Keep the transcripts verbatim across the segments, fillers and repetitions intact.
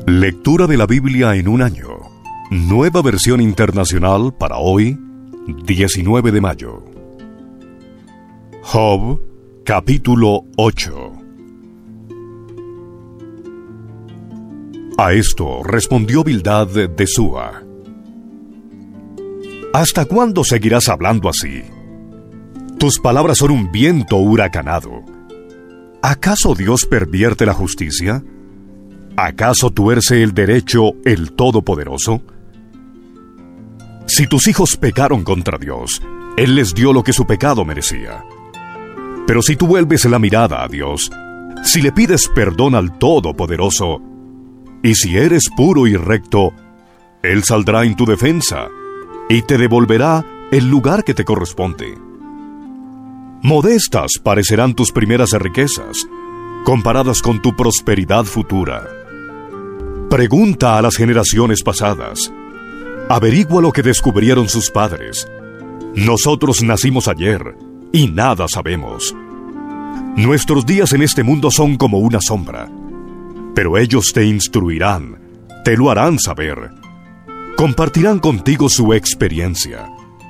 Lectura de la Biblia en un año. Nueva versión internacional para hoy, diecinueve de mayo. Job, capítulo ocho. A esto respondió Bildad de Súa: ¿Hasta cuándo seguirás hablando así? Tus palabras son un viento huracanado. ¿Acaso Dios pervierte la justicia? ¿Acaso tuerce el derecho el Todopoderoso? Si tus hijos pecaron contra Dios, Él les dio lo que su pecado merecía. Pero si tú vuelves la mirada a Dios, si le pides perdón al Todopoderoso, y si eres puro y recto, Él saldrá en tu defensa y te devolverá el lugar que te corresponde. Modestas parecerán tus primeras riquezas, comparadas con tu prosperidad futura. Pregunta a las generaciones pasadas. Averigua lo que descubrieron sus padres. Nosotros nacimos ayer y nada sabemos. Nuestros días en este mundo son como una sombra, pero ellos te instruirán, te lo harán saber. Compartirán contigo su experiencia.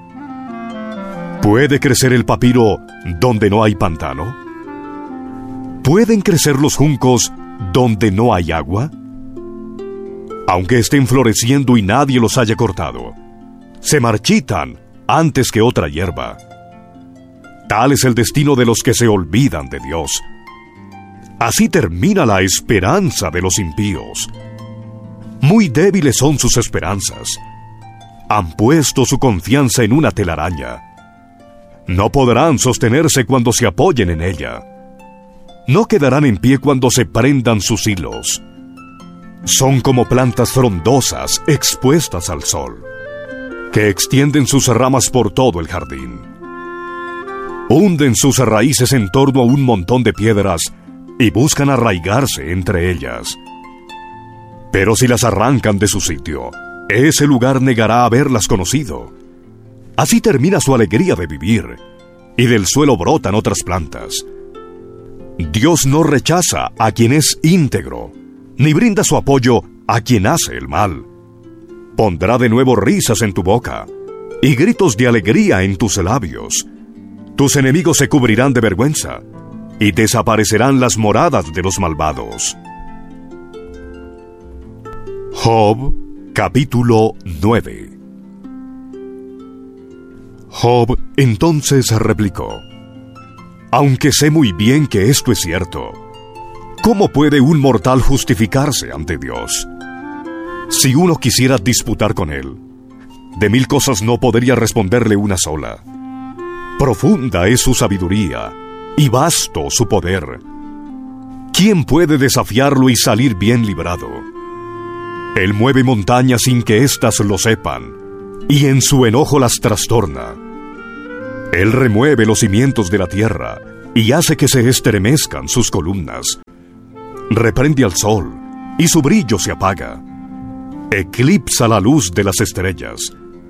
¿Puede crecer el papiro donde no hay pantano? ¿Pueden crecer los juncos donde no hay agua? Aunque estén floreciendo y nadie los haya cortado, se marchitan antes que otra hierba. Tal es el destino de los que se olvidan de Dios. Así termina la esperanza de los impíos. Muy débiles son sus esperanzas. Han puesto su confianza en una telaraña. No podrán sostenerse cuando se apoyen en ella. No quedarán en pie cuando se prendan sus hilos. Son como plantas frondosas expuestas al sol, que extienden sus ramas por todo el jardín. Hunden sus raíces en torno a un montón de piedras y buscan arraigarse entre ellas. Pero si las arrancan de su sitio, ese lugar negará haberlas conocido. Así termina su alegría de vivir, y del suelo brotan otras plantas. Dios no rechaza a quien es íntegro, ni brinda su apoyo a quien hace el mal. Pondrá de nuevo risas en tu boca, y gritos de alegría en tus labios. Tus enemigos se cubrirán de vergüenza, y desaparecerán las moradas de los malvados. Job, capítulo nueve. Job entonces replicó: Aunque sé muy bien que esto es cierto, ¿cómo puede un mortal justificarse ante Dios? Si uno quisiera disputar con él, de mil cosas no podría responderle una sola. Profunda es su sabiduría y vasto su poder. ¿Quién puede desafiarlo y salir bien librado? Él mueve montañas sin que éstas lo sepan, y en su enojo las trastorna. Él remueve los cimientos de la tierra y hace que se estremezcan sus columnas. Reprende al sol y su brillo se apaga. Eclipsa la luz de las estrellas.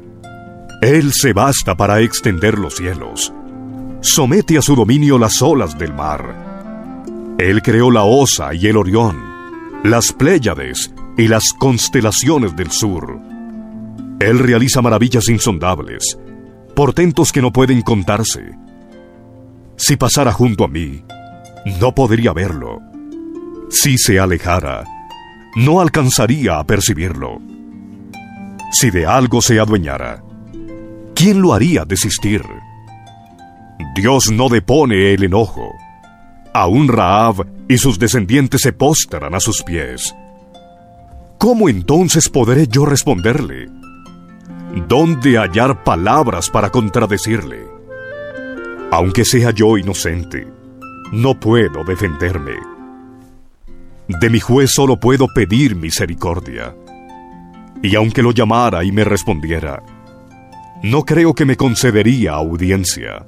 Él se basta para extender los cielos. Somete a su dominio las olas del mar. Él creó la Osa y el Orión, las Pléyades y las constelaciones del sur. Él realiza maravillas insondables, portentos que no pueden contarse. Si pasara junto a mí, no podría verlo. Si se alejara, no alcanzaría a percibirlo. Si de algo se adueñara, ¿quién lo haría desistir? Dios no depone el enojo. Aún Rahab y sus descendientes se postran a sus pies. ¿Cómo entonces podré yo responderle? ¿Dónde hallar palabras para contradecirle? Aunque sea yo inocente, no puedo defenderme. De mi juez solo puedo pedir misericordia. Y aunque lo llamara y me respondiera, no creo que me concedería audiencia.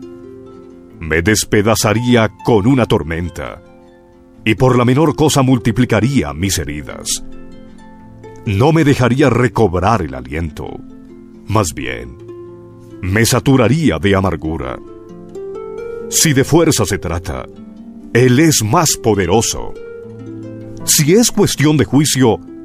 Me despedazaría con una tormenta, y por la menor cosa multiplicaría mis heridas. No me dejaría recobrar el aliento, más bien, me saturaría de amargura. Si de fuerza se trata, Él es más poderoso. Si es cuestión de juicio,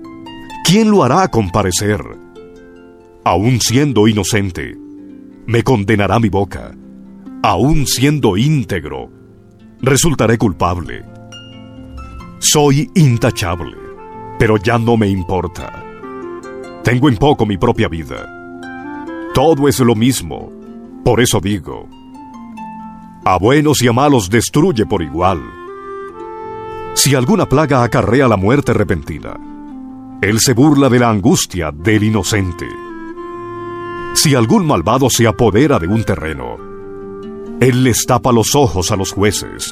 ¿quién lo hará comparecer? Aún siendo inocente, me condenará mi boca. Aún siendo íntegro, resultaré culpable. Soy intachable, pero ya no me importa. Tengo en poco mi propia vida. Todo es lo mismo. Por eso digo, a buenos y a malos destruye por igual. Si alguna plaga acarrea la muerte repentina, él se burla de la angustia del inocente. Si algún malvado se apodera de un terreno, él les tapa los ojos a los jueces.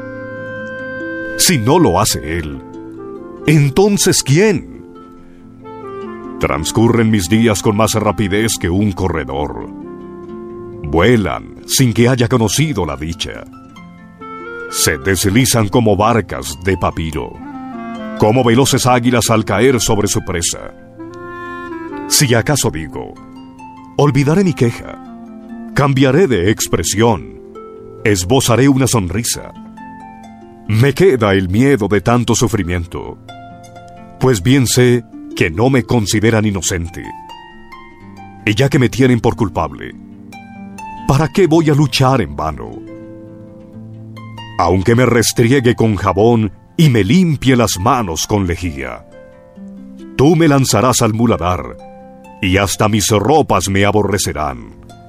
Si no lo hace él, ¿entonces quién? Transcurren mis días con más rapidez que un corredor. Vuelan sin que haya conocido la dicha. Se deslizan como barcas de papiro, como veloces águilas al caer sobre su presa. Si acaso digo, olvidaré mi queja, cambiaré de expresión, esbozaré una sonrisa. Me queda el miedo de tanto sufrimiento, pues bien sé que no me consideran inocente. Y ya que me tienen por culpable, ¿para qué voy a luchar en vano? Aunque me restriegue con jabón y me limpie las manos con lejía, tú me lanzarás al muladar y hasta mis ropas me aborrecerán.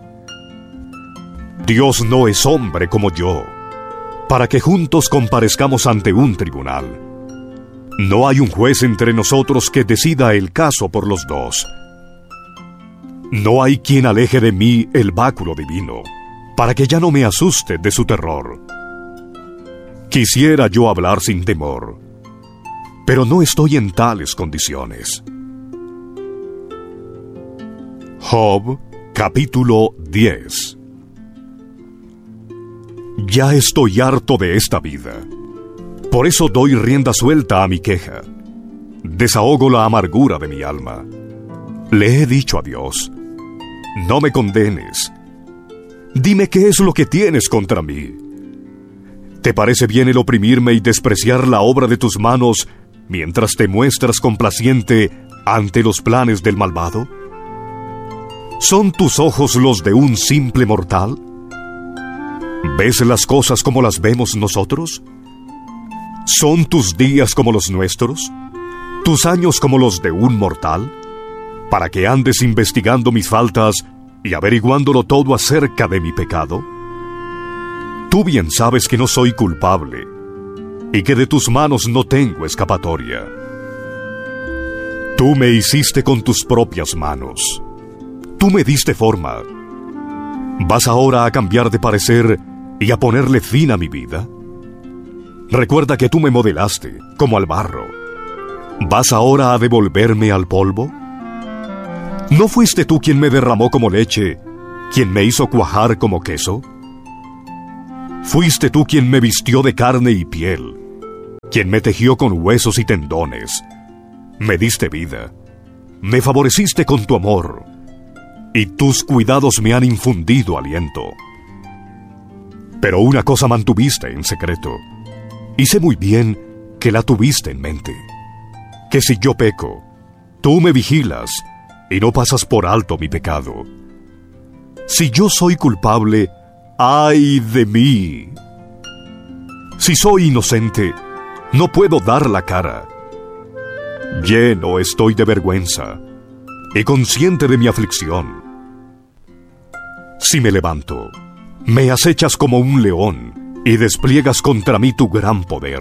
Dios no es hombre como yo, para que juntos comparezcamos ante un tribunal. No hay un juez entre nosotros que decida el caso por los dos. No hay quien aleje de mí el báculo divino, para que ya no me asuste de su terror. Quisiera yo hablar sin temor, pero no estoy en tales condiciones. Job, capítulo diez. Ya estoy harto de esta vida. Por eso doy rienda suelta a mi queja. Desahogo la amargura de mi alma. Le he dicho a Dios, no me condenes. Dime qué es lo que tienes contra mí. ¿Te parece bien el oprimirme y despreciar la obra de tus manos mientras te muestras complaciente ante los planes del malvado? ¿Son tus ojos los de un simple mortal? ¿Ves las cosas como las vemos nosotros? ¿Son tus días como los nuestros? ¿Tus años como los de un mortal? ¿Para que andes investigando mis faltas y averiguándolo todo acerca de mi pecado? Tú bien sabes que no soy culpable y que de tus manos no tengo escapatoria. Tú me hiciste con tus propias manos. Tú me diste forma. ¿Vas ahora a cambiar de parecer y a ponerle fin a mi vida? Recuerda que tú me modelaste como al barro. ¿Vas ahora a devolverme al polvo? ¿No fuiste tú quien me derramó como leche, quien me hizo cuajar como queso? Fuiste tú quien me vistió de carne y piel, quien me tejió con huesos y tendones. Me diste vida, me favoreciste con tu amor, y tus cuidados me han infundido aliento. Pero una cosa mantuviste en secreto, y sé muy bien que la tuviste en mente, que si yo peco, tú me vigilas y no pasas por alto mi pecado. Si yo soy culpable, ¡ay de mí! Si soy inocente, no puedo dar la cara. Lleno estoy de vergüenza y consciente de mi aflicción. Si me levanto, me acechas como un león y despliegas contra mí tu gran poder.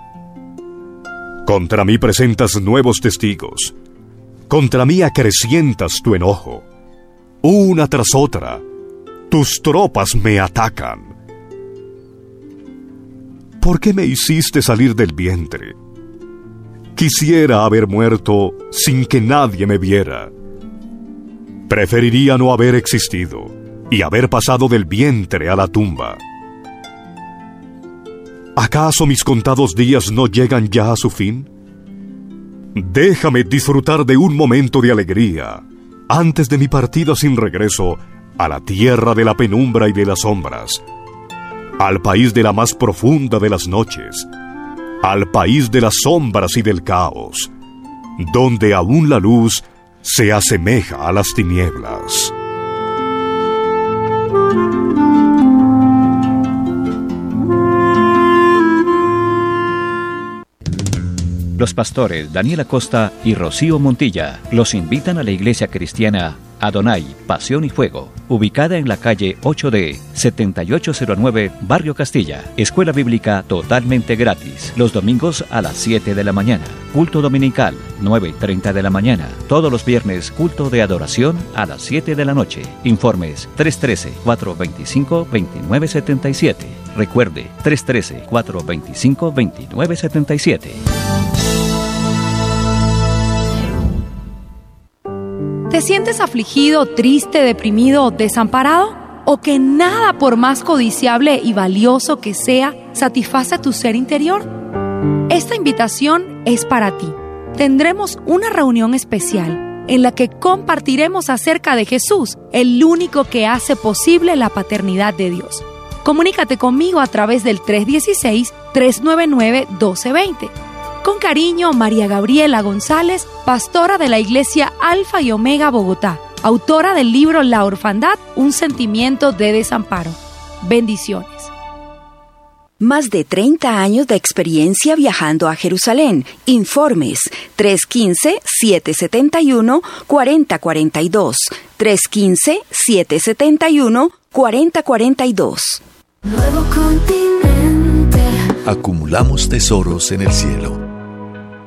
Contra mí presentas nuevos testigos. Contra mí acrecientas tu enojo. Una tras otra, tus tropas me atacan. ¿Por qué me hiciste salir del vientre? Quisiera haber muerto sin que nadie me viera. Preferiría no haber existido y haber pasado del vientre a la tumba. ¿Acaso mis contados días no llegan ya a su fin? Déjame disfrutar de un momento de alegría antes de mi partida sin regreso a la tierra de la penumbra y de las sombras, al país de la más profunda de las noches, al país de las sombras y del caos, donde aún la luz se asemeja a las tinieblas. Los pastores Daniel Acosta y Rocío Montilla los invitan a la iglesia cristiana Adonai, Pasión y Fuego, ubicada en la calle ocho D, setenta y ocho cero nueve, Barrio Castilla. Escuela bíblica totalmente gratis, los domingos a las siete de la mañana. Culto dominical, nueve y treinta de la mañana. Todos los viernes, culto de adoración a las siete de la noche. Informes tres uno tres, cuatro dos cinco, dos nueve siete siete. Recuerde, tres uno tres, cuatro dos cinco, dos nueve siete siete. ¿Te sientes afligido, triste, deprimido o desamparado? ¿O que nada, por más codiciable y valioso que sea, satisface tu ser interior? Esta invitación es para ti. Tendremos una reunión especial en la que compartiremos acerca de Jesús, el único que hace posible la paternidad de Dios. Comunícate conmigo a través del tres uno seis, tres nueve nueve, uno dos dos cero. Con cariño, María Gabriela González, pastora de la Iglesia Alfa y Omega Bogotá, autora del libro La Orfandad, un sentimiento de desamparo. Bendiciones. Más de treinta años de experiencia viajando a Jerusalén. Informes tres uno cinco, siete siete uno, cuatro cero cuatro dos. tres uno cinco, siete siete uno, cuatro cero cuatro dos. Nuevo continente. Acumulamos tesoros en el cielo.